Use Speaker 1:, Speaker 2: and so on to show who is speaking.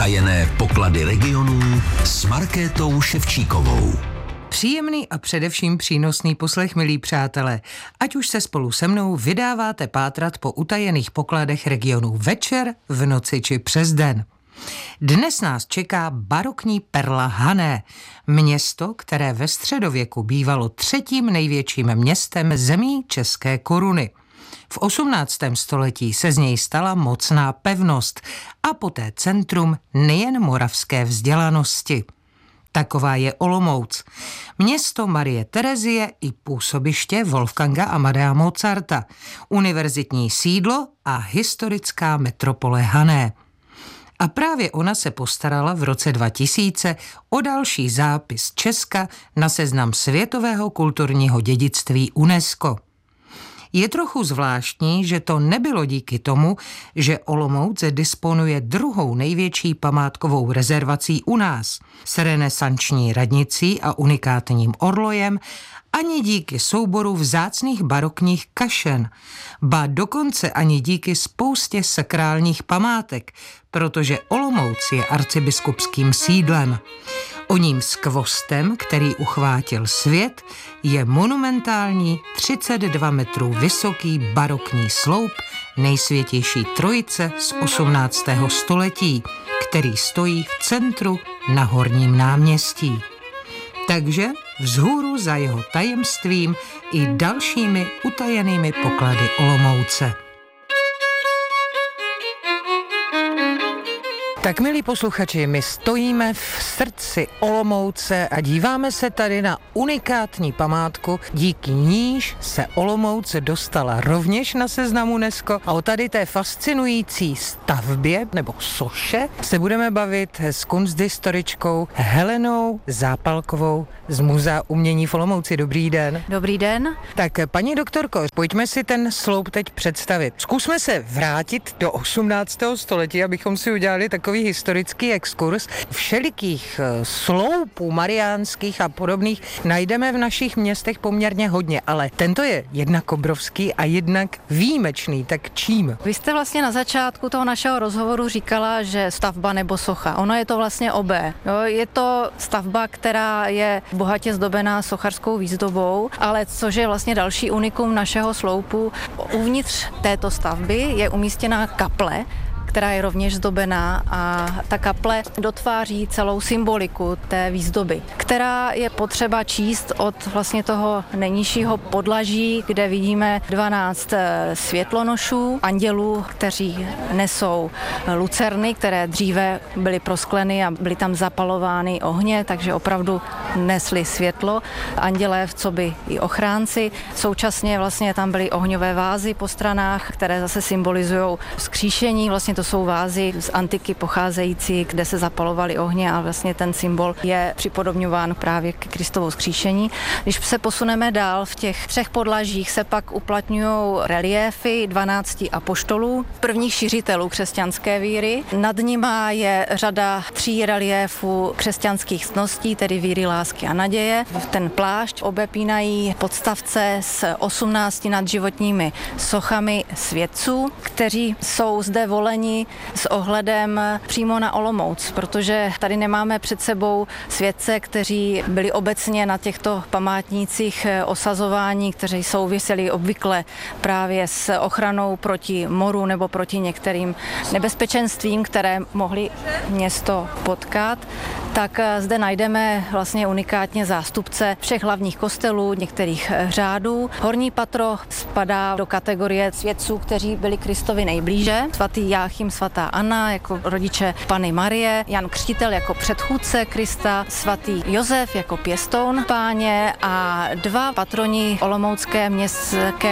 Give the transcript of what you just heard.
Speaker 1: Utajené poklady regionů s Markétou Ševčíkovou.
Speaker 2: Příjemný a především přínosný poslech, milí přátelé. Ať už se spolu se mnou vydáváte pátrat po utajených pokladech regionů večer, v noci či přes den. Dnes nás čeká barokní perla Hané, město, které ve středověku bývalo třetím největším městem zemí České koruny. V 18. století se z něj stala mocná pevnost a poté centrum nejen moravské vzdělanosti. Taková je Olomouc, město Marie Terezie i působiště Wolfganga Amadea Mozarta, univerzitní sídlo a historická metropole Hané. A právě ona se postarala v roce 2000 o další zápis Česka na seznam světového kulturního dědictví UNESCO. Je trochu zvláštní, že to nebylo díky tomu, že Olomouc disponuje druhou největší památkovou rezervací u nás, s renesanční radnicí a unikátním orlojem, ani díky souboru vzácných barokních kašen, ba dokonce ani díky spoustě sakrálních památek, protože Olomouc je arcibiskupským sídlem. O ním skvostem, který uchvátil svět, je monumentální 32 metrů vysoký barokní sloup Nejsvětější trojice z 18. století, který stojí v centru na Horním náměstí. Takže vzhůru za jeho tajemstvím i dalšími utajenými poklady Olomouce. Tak, milí posluchači, my stojíme v srdci Olomouce a díváme se tady na unikátní památku, díky níž se Olomouc dostala rovněž na seznam UNESCO, a o tady té fascinující stavbě nebo soše se budeme bavit s kunsthistoričkou Helenou Zápalkovou z Muzea umění v Olomouci. Dobrý den.
Speaker 3: Dobrý den.
Speaker 2: Tak, paní doktorko, pojďme si ten sloup teď představit. Zkusme se vrátit do 18. století, abychom si udělali takový historický exkurs. Všelikých sloupů mariánských a podobných najdeme v našich městech poměrně hodně, ale tento je jednak obrovský a jednak výjimečný. Tak čím?
Speaker 3: Vy jste vlastně na začátku toho našeho rozhovoru říkala, že stavba nebo socha. Ono je to vlastně obé. Je to stavba, která je bohatě zdobená sochařskou výzdobou, ale což je vlastně další unikum našeho sloupu. Uvnitř této stavby je umístěná kaple, která je rovněž zdobená, a ta kaple dotváří celou symboliku té výzdoby, která je potřeba číst od vlastně toho nejnižšího podlaží, kde vidíme 12 světlonošů, andělů, kteří nesou lucerny, které dříve byly proskleny a byly tam zapalovány ohně, takže opravdu nesly světlo. Andělé coby i ochránci. Současně vlastně tam byly ohňové vázy po stranách, které zase symbolizují vzkříšení. Vlastně to jsou vázy z antiky pocházející, kde se zapalovaly ohně, a vlastně ten symbol je připodobňován právě k Kristovu vzkříšení. Když se posuneme dál, v těch 3 podlažích se pak uplatňují reliéfy 12 apoštolů, prvních šiřitelů křesťanské víry. Nad nima je řada 3 reliéfů křesťanských ctností, tedy víry, lásky a naděje. V ten plášť obepínají podstavce s 18 nadživotními sochami svědců, kteří jsou zde voleni s ohledem přímo na Olomouc, protože tady nemáme před sebou svědce, kteří byli obecně na těchto památnících osazování, kteří souviseli obvykle právě s ochranou proti moru nebo proti některým nebezpečenstvím, které mohly město potkat. Tak zde najdeme vlastně unikátně zástupce všech hlavních kostelů, některých řádů. Horní patro spadá do kategorie svědců, kteří byli Kristovi nejblíže. Svatý Jáchym, svatá Anna jako rodiče Panny Marie, Jan Křtitel jako předchůdce Krista, svatý Josef jako pěstoun Páně a 2 patroni olomoucké městské